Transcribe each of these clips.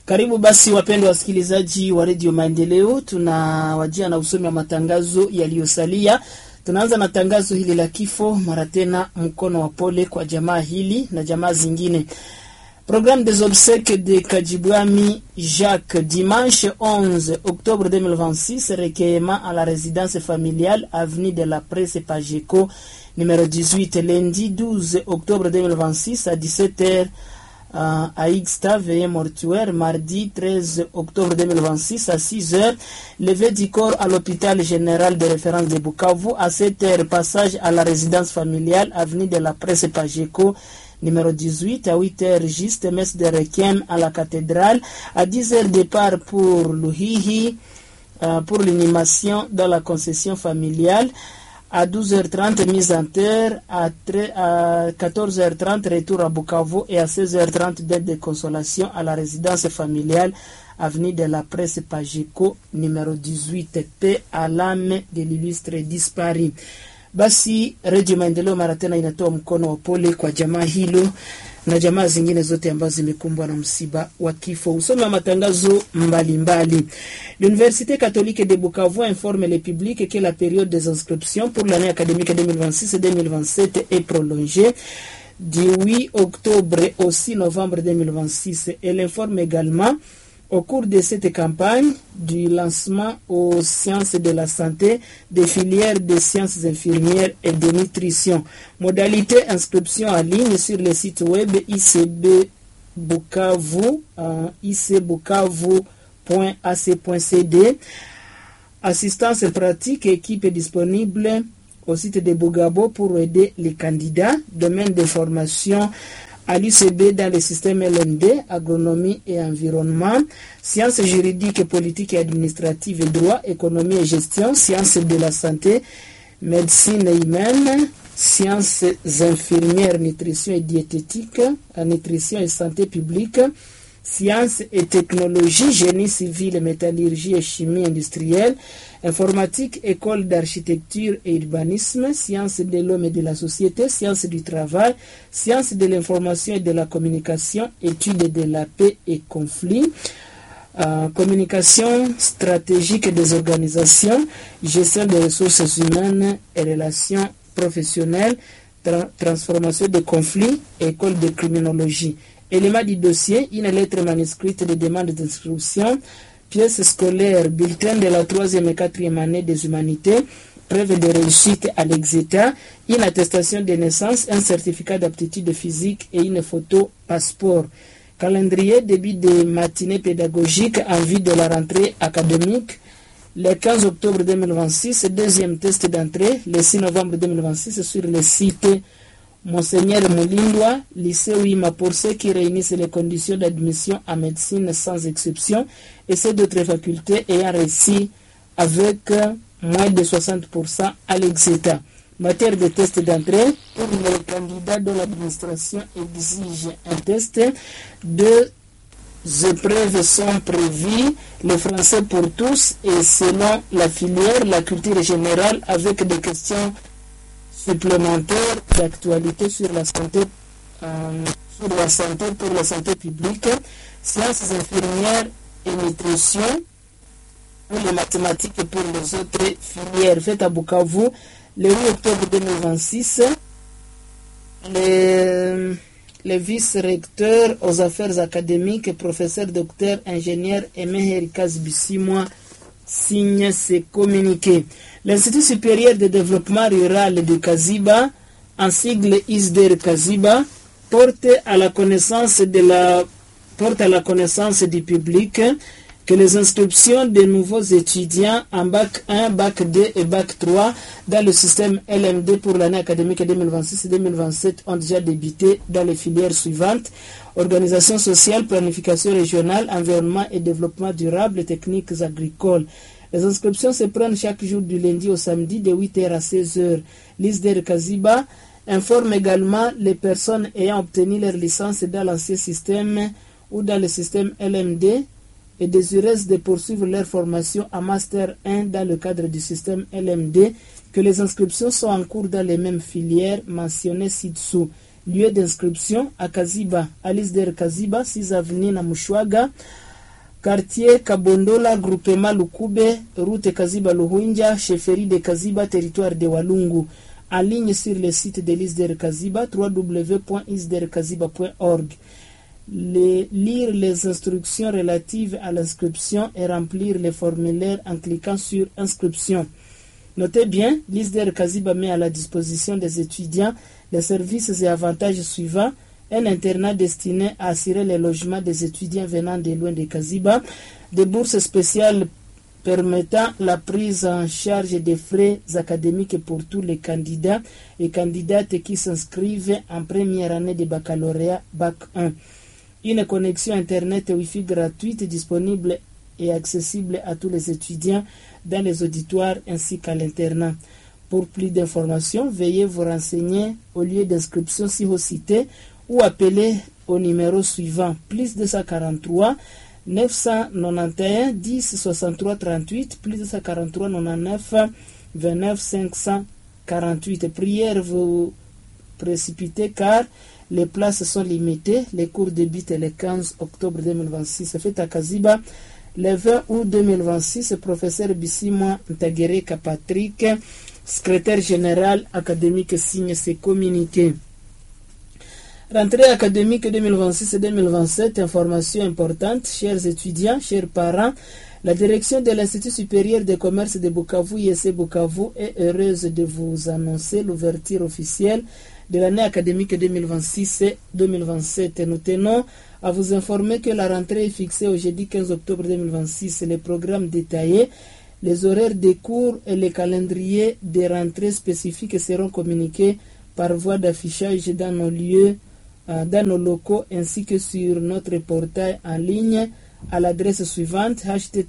Karibu basi wapendwa wasikilizaji wa Radio Maendeleo, tunawajia na usomi wa matangazo yaliyosalia. Tunaanza na tangazo hili la kifo, mara tena mkono wa pole kwa jamaa hili na jamaa zingine. Programme des obsèques de Kajibwami Jacques, dimanche 11 octobre 2026, recueillement à la résidence familiale, avenue de la Presse Pageco, numéro 18, lundi 12 octobre 2026 à 17h à Ixta, veillée mortuaire, mardi 13 octobre 2026 à 6h, levée du corps à l'hôpital général de référence de Bukavu, à 7h, passage à la résidence familiale, avenue de la Presse Pageco, numéro 18, à 8h, juste messe de requiem à la cathédrale, à 10h, départ pour Luhihi, pour l'inhumation dans la concession familiale, à 12h30, mise en terre, à 14h30, retour à Bukavu et à 16h30, date de consolation à la résidence familiale, avenue de la Presse Pageco, numéro 18, paix à l'âme de l'illustre disparu. Basi Radio Maendeleo mara tena inatoa mkono wa pole kwa jamaa hilo na jamaa zingine zote ambazo zimekumbwa na msiba wa kifo. Usome wa matangazo mbalimbali. L'Université catholique de Bukavu informe le public que la période des inscriptions pour l'année académique 2026-2027 est prolongée du 8 octobre au 6 novembre 2026. Elle informe également au cours de cette campagne du lancement aux sciences de la santé des filières de sciences infirmières et de nutrition. Modalité inscription en ligne sur le site web icbukavu.ac.cd. Assistance pratique, équipe disponible au site de Bugabo pour aider les candidats. Domaine de formation à l'UCB dans le système LND, agronomie et environnement, sciences juridiques, politiques et administratives et droit, économie et gestion, sciences de la santé, médecine humaine, sciences infirmières, nutrition et diététique, nutrition et santé publique, sciences et technologie, génie civil, métallurgie et chimie industrielle, informatique, école d'architecture et urbanisme, sciences de l'homme et de la société, sciences du travail, sciences de l'information et de la communication, études de la paix et conflits, communication stratégique des organisations, gestion des ressources humaines et relations professionnelles, transformation des conflits, école de criminologie. Élément du dossier, une lettre manuscrite de demande d'inscription, pièces scolaires, bulletin de la 3e et 4e année des humanités, preuve de réussite à l'exéta, une attestation de naissance, un certificat d'aptitude physique et une photo passeport. Calendrier, début de matinée pédagogique en vue de la rentrée académique, le 15 octobre 2026, deuxième test d'entrée, le 6 novembre 2026 sur le site Monseigneur Moulindwa, lycée Ouima, pour ceux qui réunissent les conditions d'admission à médecine sans exception et ceux d'autres facultés ayant réussi avec moins de 60% à l'exéta. Matière de test d'entrée, pour les candidats dont l'administration exige un test, 2 épreuves sont prévues, le français pour tous et selon la filière, la culture générale avec des questions supplémentaires d'actualité sur la santé pour la santé publique, sciences infirmières et nutrition, ou les mathématiques pour les autres filières. Faites à Bukavu le 8 octobre 2026. Le vice-recteur aux affaires académiques, professeur docteur ingénieur Aimé Herikaz Bissimwa, signe ce communiqué. L'Institut supérieur de développement rural de Kaziba, en sigle ISDER Kaziba, porte à la connaissance du public que les inscriptions de nouveaux étudiants en bac 1, bac 2 et bac 3 dans le système LMD pour l'année académique 2026-2027 ont déjà débuté dans les filières suivantes: organisation sociale, planification régionale, environnement et développement durable, techniques agricoles. Les inscriptions se prennent chaque jour du lundi au samedi de 8h à 16h. L'ISDER Kaziba informe également les personnes ayant obtenu leur licence dans l'ancien système ou dans le système LMD et désireuses de poursuivre leur formation en Master 1 dans le cadre du système LMD que les inscriptions sont en cours dans les mêmes filières mentionnées ci-dessous. Lieu d'inscription à Kaziba, à l'ISDER Kaziba, 6 avenue Namushwaga, Quartier Kabondola, groupement Lukube, route Kaziba Luhunja, chefferie de Kaziba, territoire de Walungu. En ligne sur le site de l'ISDER Kaziba, www.isderkaziba.org. Lire les instructions relatives à l'inscription et remplir les formulaires en cliquant sur inscription. Notez bien, l'ISDER Kaziba met à la disposition des étudiants les services et avantages suivants: un internat destiné à assurer le logement des étudiants venant de loin de Kaziba, des bourses spéciales permettant la prise en charge des frais académiques pour tous les candidats et candidates qui s'inscrivent en première année de baccalauréat Bac 1. Une connexion Internet Wi-Fi gratuite disponible et accessible à tous les étudiants dans les auditoires ainsi qu'à l'internat. Pour plus d'informations, veuillez vous renseigner au lieu d'inscription si vous citez ou appeler au numéro suivant plus 243 991 10 63 38 plus 243 99 29 548. Prière vous précipiter car les places sont limitées. Les cours débutent le 15 octobre 2026. Fait à Kaziba le 20 août 2026. Professeur Bissimo Ntagereka Patrick, secrétaire général académique, signe ses communiqués. Rentrée académique 2026-2027, information importante, chers étudiants, chers parents, la direction de l'Institut supérieur de commerce de Bukavu, IEC Bukavu, est heureuse de vous annoncer l'ouverture officielle de l'année académique 2026-2027. Nous tenons à vous informer que la rentrée est fixée au jeudi 15 octobre 2026. Les programmes détaillés, les horaires des cours et les calendriers des rentrées spécifiques seront communiqués par voie d'affichage dans nos lieux, dans nos locaux ainsi que sur notre portail en ligne à l'adresse suivante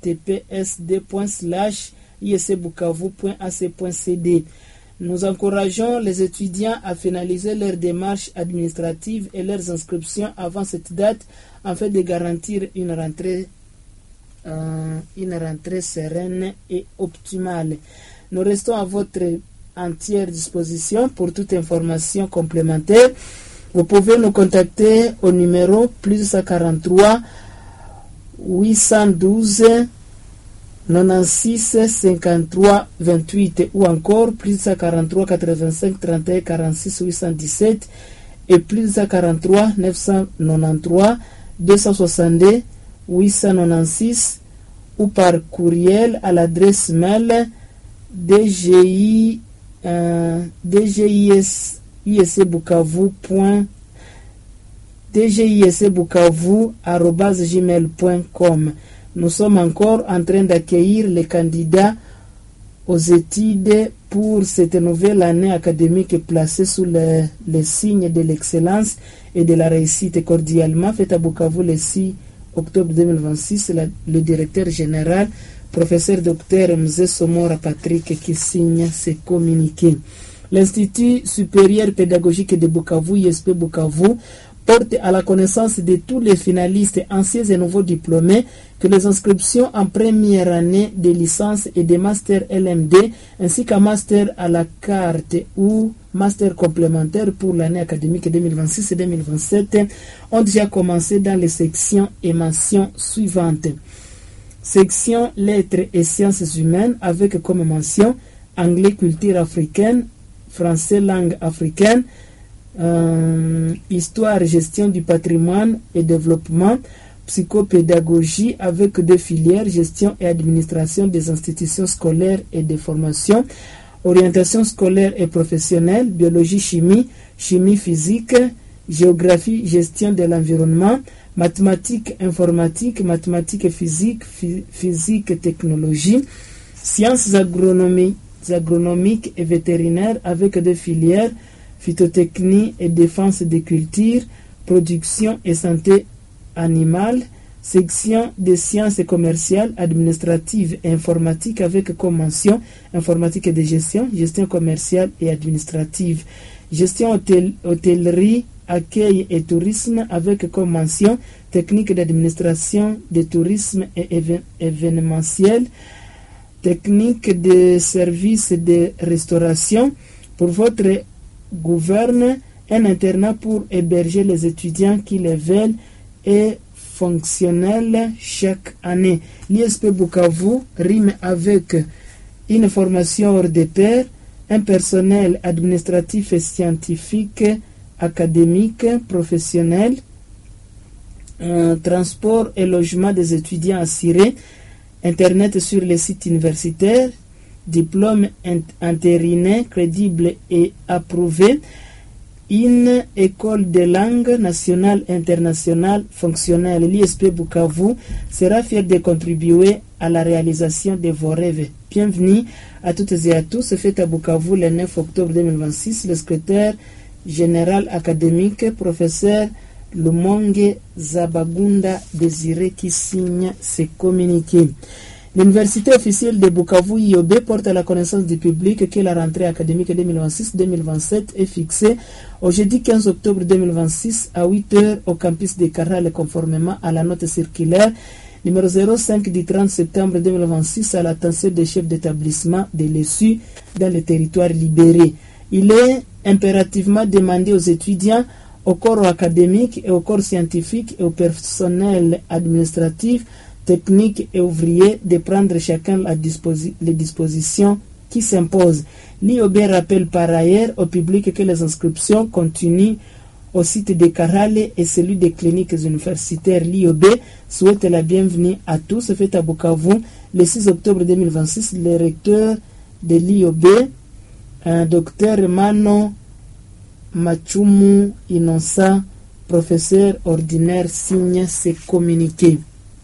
https://iscbukavu.ac.cd. Nous encourageons les étudiants à finaliser leurs démarches administratives et leurs inscriptions avant cette date afin de garantir une rentrée sereine et optimale. Nous restons à votre entière disposition pour toute information complémentaire. Vous pouvez nous contacter au numéro plus 43 812 96 53 28 ou encore plus 43 85 31 46 817 et plus 43 993 262 896 ou par courriel à l'adresse mail dgisbukavu@gmail.com. Nous sommes encore en train d'accueillir les candidats aux études pour cette nouvelle année académique placée sous le signe de l'excellence et de la réussite. Cordialement fait à Bukavu le 6 octobre 2026, le directeur général, professeur Dr Mzee Somora Patrick, qui signe ses communiqués. L'Institut supérieur pédagogique de Bukavu, ISP Bukavu, porte à la connaissance de tous les finalistes, anciens et nouveaux diplômés, que les inscriptions en première année de licence et de master LMD, ainsi qu'un master à la carte ou master complémentaire pour l'année académique 2026 et 2027, ont déjà commencé dans les sections et mentions suivantes. Section lettres et sciences humaines avec comme mention anglais culture africaine, français langue africaine, histoire, gestion du patrimoine et développement, psychopédagogie avec deux filières, gestion et administration des institutions scolaires et de formation, orientation scolaire et professionnelle, biologie, chimie, chimie physique, géographie, gestion de l'environnement, mathématiques, informatique, mathématiques et physique, physique et technologie, sciences agronomiques et vétérinaires avec deux filières, phytotechnie et défense des cultures, production et santé animale, section des sciences commerciales, administratives et informatiques avec comme mention informatique et de gestion, gestion commerciale et administrative, gestion hôtellerie, accueil et tourisme avec comme mention technique d'administration de tourisme et événementiel, technique de services de restauration. Pour votre gouverne un internat pour héberger les étudiants qui le veulent et fonctionnelle chaque année. L'ISP Bukavu rime avec une formation hors de pair, un personnel administratif et scientifique, académique, professionnel, transport et logement des étudiants assurés, Internet sur les sites universitaires, diplôme entériné, crédible et approuvé, une école de langue nationale internationale fonctionnelle. L'ISP Bukavu sera fier de contribuer à la réalisation de vos rêves. Bienvenue à toutes et à tous. Fête à Bukavu le 9 octobre 2026. Le secrétaire général académique, professeur Lumonge Zabagunda Désiré, qui signe ses communiqués. L'université officielle de Bukavu IOB porte à la connaissance du public que la rentrée académique 2026-2027 est fixée au jeudi 15 octobre 2026 à 8h au campus de Karale, conformément à la note circulaire numéro 05 du 30 septembre 2026 à l'attention des chefs d'établissement de l'ESU dans les territoires libérés. Il est impérativement demandé aux étudiants, au corps académique et au corps scientifique et au personnel administratif, technique et ouvrier de prendre chacun les dispositions qui s'imposent. L'IOB rappelle par ailleurs au public que les inscriptions continuent au site de Karale et celui des cliniques universitaires. L'IOB souhaite la bienvenue à tous. Fait à Bukavu le 6 octobre 2026. Le recteur de l'IOB, Dr Mano Machumu Innocent, professeur ordinaire, signe ses communiqués.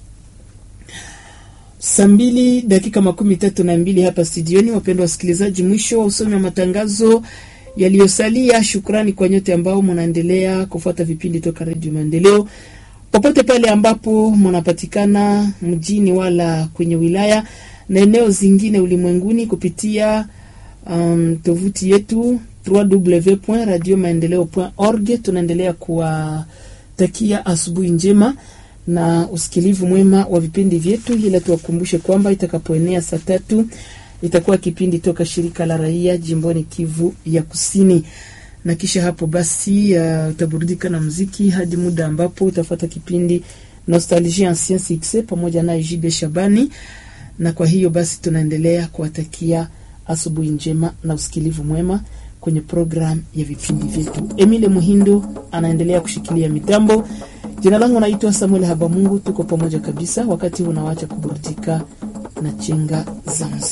2:32 hapa studioni. Wapendwa wasikilizaji, mwisho wa usomi wa matangazo yaliyosalia. Shukrani kwa nyote ambao mnaendelea kufuata vipindi toka Radio Maendeleo popote pale ambapo mnapatikana mjini wala kwenye wilaya na eneo zingine ulimwenguni kupitia tovuti yetu www.radiomaendeleo.org. Tunaendelea kuwatakia asubuhi njema na usikilivu mwema wa vipindi vyetu. Ila tuwakumbushe kwamba itakapoenea saa 3 itakuwa kipindi toka shirika la raia jimboni Kivu ya Kusini, na kisha hapo basi utaburudika na muziki hadi muda ambapo utafuata kipindi Nostalgie Ancien Succès pamoja na JB Shabani. Na kwa hiyo basi tunaendelea kuwatakia asubuhi njema na usikilivu mwema kwenye program ya vipindi vyetu. Emile Muhindo anaendelea kushikilia mitambo. Jina langu naitwa Samuel Habamungu. Tuko pamoja kabisa wakati unawacha kuburudika na chenga za muziki.